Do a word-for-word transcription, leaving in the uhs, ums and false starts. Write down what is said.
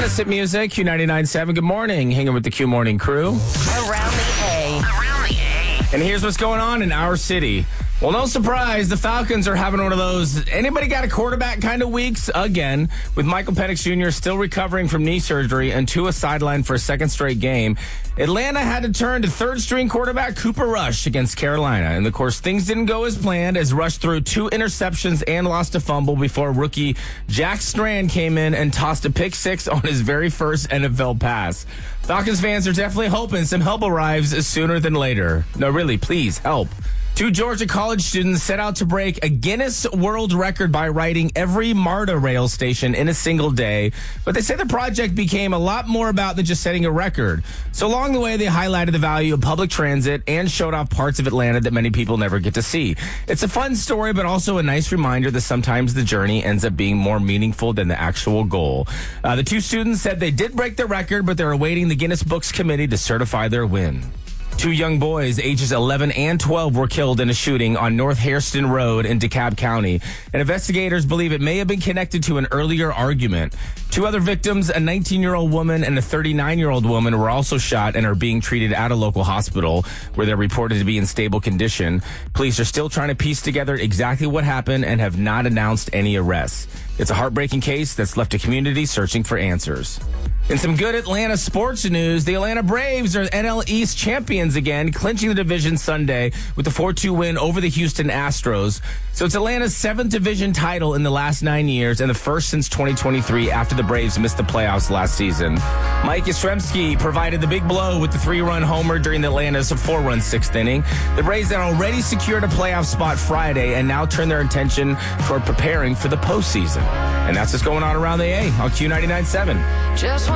Let's hit music. Q ninety-nine point seven. Good morning. Hanging with the Q Morning crew. Around the A. Around the A. And here's what's going on in our city. Well, no surprise, the Falcons are having one of those anybody got a quarterback kind of weeks again, with Michael Penix Junior still recovering from knee surgery and Tua sidelined for a second straight game. Atlanta had to turn to third-string quarterback Cooper Rush against Carolina. And, of course, things didn't go as planned as Rush threw two interceptions and lost a fumble before rookie Jack Strand came in and tossed a pick six on his very first N F L pass. Falcons fans are definitely hoping some help arrives sooner than later. No, really, please, help. Two Georgia college students set out to break a Guinness World Record by riding every MARTA rail station in a single day, but they say the project became a lot more about than just setting a record. So along the way, they highlighted the value of public transit and showed off parts of Atlanta that many people never get to see. It's a fun story, but also a nice reminder that sometimes the journey ends up being more meaningful than the actual goal. Uh, the two students said they did break the record, but they're awaiting the Guinness Books Committee to certify their win. Two young boys, ages eleven and twelve, were killed in a shooting on North Hairston Road in DeKalb County, and investigators believe it may have been connected to an earlier argument. Two other victims, a nineteen-year-old woman and a thirty-nine-year-old woman, were also shot and are being treated at a local hospital where they're reported to be in stable condition. Police are still trying to piece together exactly what happened and have not announced any arrests. It's a heartbreaking case that's left a community searching for answers. In some good Atlanta sports news, the Atlanta Braves are N L East champions again, clinching the division Sunday with a four two win over the Houston Astros. So it's Atlanta's seventh division title in the last nine years and the first since twenty twenty-three after the Braves missed the playoffs last season. Mike Yastrzemski provided the big blow with the three-run homer during the Atlanta's four-run sixth inning. The Braves had already secured a playoff spot Friday and now turn their attention toward preparing for the postseason. And that's what's going on around the A on Q ninety-nine point seven. Just